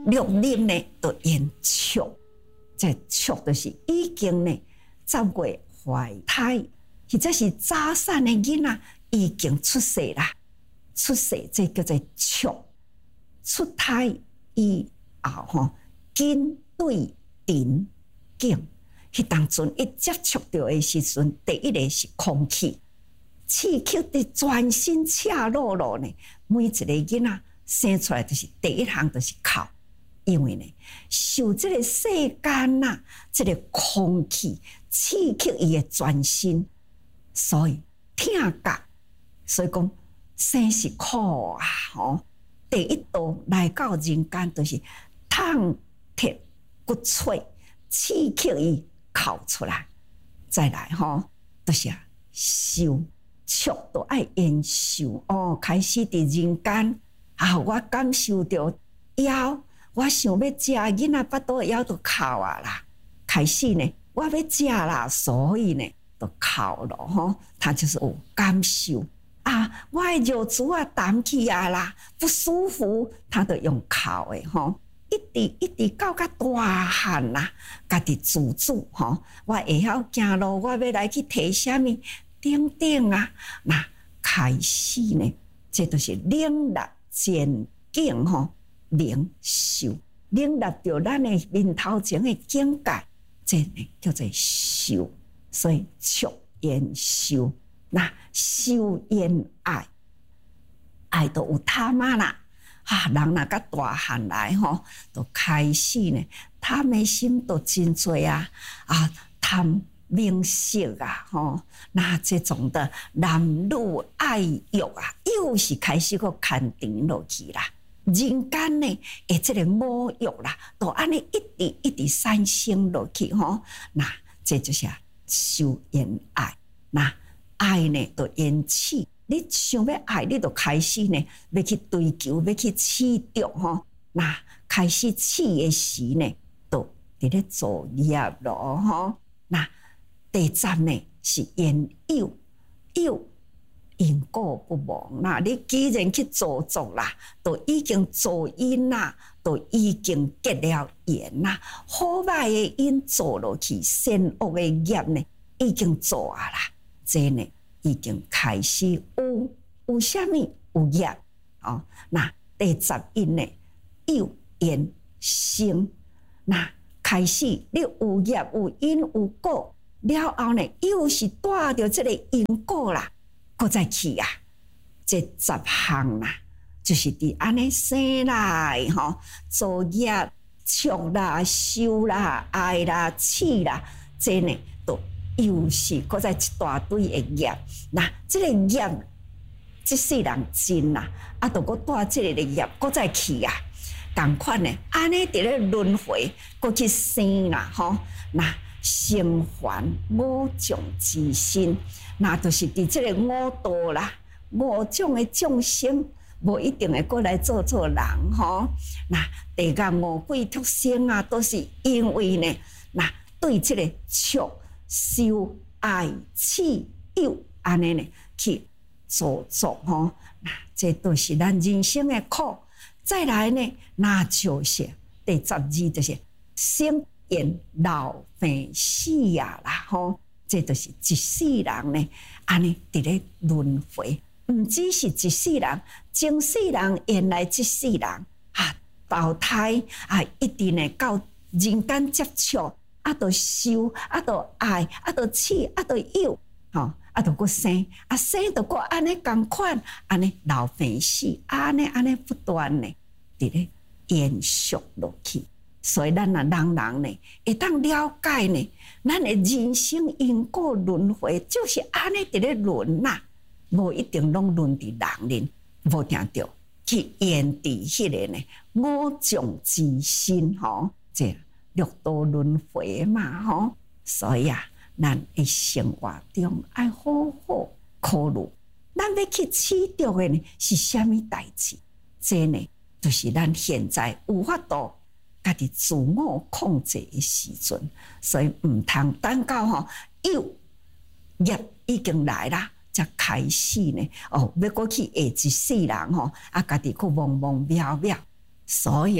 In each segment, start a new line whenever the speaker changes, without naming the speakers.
六龄呢就延促，这促就是已经呢走过怀胎，或者是早产的囡仔已经出世啦。出世这叫做促，出胎以后紧对顶颈，迄当阵一接触到的时阵，第一个是空气，刺激的全身赤裸裸呢。每一个囡仔生出来就是第一项就是哭，因为呢受这个世间呐，这个空气刺激伊的全身，所以痛觉，所以讲生是苦啊！第一道来到人间，就是痛铁骨脆，刺激伊哭出来。再来就是受触都爱延受开始伫人间我感受到枵，我想要食囡仔巴肚枵就哭啊啦。开始呢，我要食啦，所以呢就哭了他就是有感受我的肉珠淡起啊啦，不舒服，他就用哭的一直到大汉啦，家己自主我会晓行路，我要来去摕什么等等那开始呢，这就是领略前景领受，领略到咱的面头前的境界，这呢叫做受，所以触言受。那受言爱，爱都有他妈啦人若甲大汉来就开始呢，他们心都真多贪名色那这种的男女爱欲又是开始个牵连落去啦。人间呢，这个五欲啦，都安尼一直产生落去那这就是受言爱。那爱呢，就引起你想要爱，你就开始呢，要去追求，要去试着那开始试的时呢，就伫咧作业咯那第三呢是言有，有因果不忘。那你既然去做作啦，就已经做因啦，就已经结了缘啦。好歹的因做落去，善恶的业呢，已经做啦。这呢已经开始有什么有业那第十因呢有缘生，那开始你有业有因有果了后呢，又是带着这个因果啦，搁再去这10项啦，就是伫安尼生来作业、触啦、受啦、爱啦、气啦，这呢都又是搁在一大堆的业。那这个业，这世人真啦，就搁带这个业搁再去同款呢，安尼伫咧轮回，搁去生啦那生还五种之身，那就是伫这个五道啦，五种的众生，无一定会过来做人那地甲五鬼畜生都是因为呢，那对这个触、受、爱、气、有安尼呢去做作那这都是咱人生的苦。再来呢，那就是第12，就是生缘老病死啦这就是一世人呢，安尼伫咧轮回，唔只是一世人，前世人原来这世人投胎一直呢到人间接触，就受，就爱，就气，就有就搁生，生就搁安尼同款，安尼老病死，安尼不断呢，伫咧延续落去。所以咱人呢，会当了解呢，咱的人生因果轮回就是安尼伫咧轮啦，无一定拢轮伫人面，无听到去演伫迄个呢五种之身这六道轮回嘛所以咱的生活中要好好考虑，咱要去试着的呢是什么代志？这呢就是咱现在有法度家己自我控制的时阵，所以唔通等到有业已经来啦，才开始呢要过去下一世人家己去懵懵渺渺。所以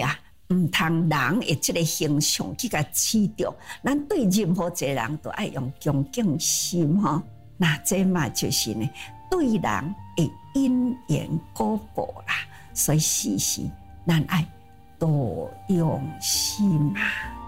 毋通人的即个形象去甲刺着。咱对任何一个人都爱用恭敬心吼。那这嘛就是呢，对人的因缘果报啦。所以时时咱爱多用心啊。